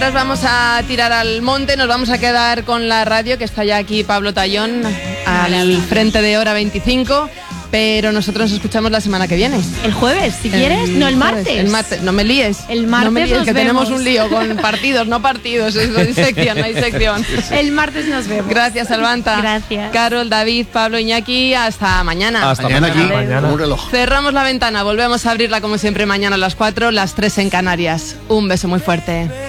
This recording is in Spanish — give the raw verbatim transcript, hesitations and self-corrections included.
Nos vamos a tirar al monte, nos vamos a quedar con la radio, que está ya aquí Pablo Tallón, al frente de Hora veinticinco, pero nosotros nos escuchamos la semana que viene. ¿El jueves, si quieres? El No, el jueves, martes. El martes, no me líes. El martes no me líes, nos que vemos. tenemos un lío con partidos, no partidos, es, no hay sección, no hay sección. El martes nos vemos. Gracias, Alvanta. Gracias. Carol, David, Pablo, Iñaki, hasta mañana. Hasta mañana, mañana aquí, mañana. como un reloj. Cerramos la ventana, volvemos a abrirla como siempre mañana a las cuatro, las tres en Canarias. Un beso muy fuerte.